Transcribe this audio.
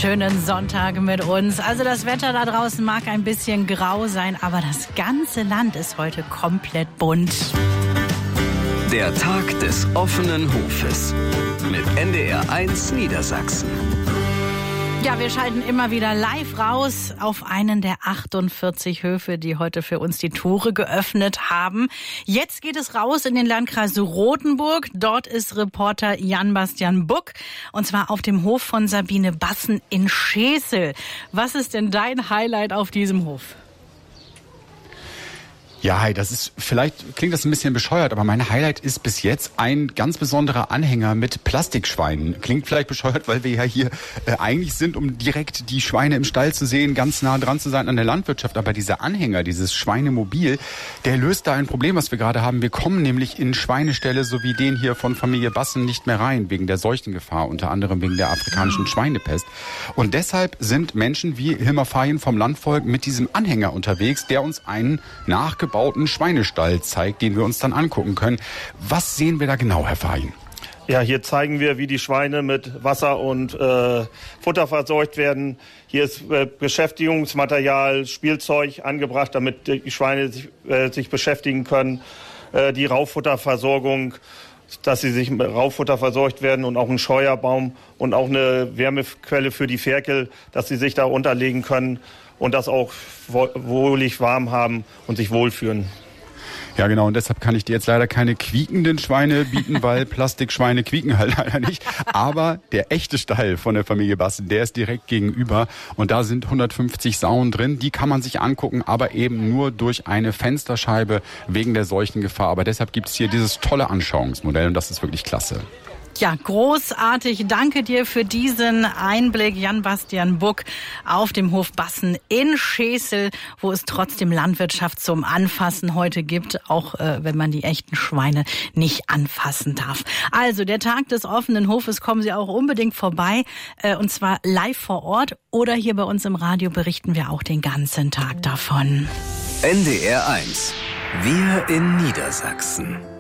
schönen Sonntag mit uns. Also das Wetter da draußen mag ein bisschen grau sein, aber das ganze Land ist heute komplett bunt. Der Tag des offenen Hofes mit NDR1 Niedersachsen. Ja, wir schalten immer wieder live raus auf einen der 48 Höfe, die heute für uns die Tore geöffnet haben. Jetzt geht es raus in den Landkreis Rothenburg. Dort ist Reporter Jan-Bastian Buck und zwar auf dem Hof von Sabine Bassen in Schesel. Was ist denn dein Highlight auf diesem Hof? Ja, hi, klingt das ein bisschen bescheuert, aber mein Highlight ist bis jetzt ein ganz besonderer Anhänger mit Plastikschweinen. Klingt vielleicht bescheuert, weil wir ja hier eigentlich sind, um direkt die Schweine im Stall zu sehen, ganz nah dran zu sein an der Landwirtschaft. Aber dieser Anhänger, dieses Schweinemobil, der löst da ein Problem, was wir gerade haben. Wir kommen nämlich in Schweineställe, so wie den hier von Familie Bassen, nicht mehr rein, wegen der Seuchengefahr, unter anderem wegen der afrikanischen Schweinepest. Und deshalb sind Menschen wie Hilmar Fayen vom Landvolk mit diesem Anhänger unterwegs, der uns einen nachgebauten Schweinestall zeigt, den wir uns dann angucken können. Was sehen wir da genau, Herr Fayen? Ja, hier zeigen wir, wie die Schweine mit Wasser und Futter versorgt werden. Hier ist Beschäftigungsmaterial, Spielzeug angebracht, damit die Schweine sich beschäftigen können. Die Rauffutterversorgung, dass sie sich mit Rauffutter versorgt werden und auch ein Scheuerbaum und auch eine Wärmequelle für die Ferkel, dass sie sich da unterlegen können und das auch wohlig warm haben und sich wohlfühlen. Ja, genau. Und deshalb kann ich dir jetzt leider keine quiekenden Schweine bieten, weil Plastikschweine quieken halt leider nicht. Aber der echte Stall von der Familie Bassen, der ist direkt gegenüber. Und da sind 150 Sauen drin. Die kann man sich angucken, aber eben nur durch eine Fensterscheibe wegen der Seuchengefahr. Aber deshalb gibt es hier dieses tolle Anschauungsmodell und das ist wirklich klasse. Ja, großartig. Danke dir für diesen Einblick, Jan-Bastian Buck, auf dem Hof Bassen in Schesel, wo es trotzdem Landwirtschaft zum Anfassen heute gibt, auch wenn man die echten Schweine nicht anfassen darf. Also der Tag des offenen Hofes, kommen Sie auch unbedingt vorbei, und zwar live vor Ort oder hier bei uns im Radio berichten wir auch den ganzen Tag davon. NDR1, wir in Niedersachsen.